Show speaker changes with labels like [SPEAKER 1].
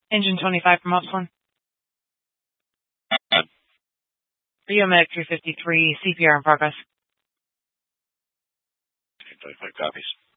[SPEAKER 1] Engine 25 from Upsland. Rio Medic 353, CPR in progress.
[SPEAKER 2] 25 copies.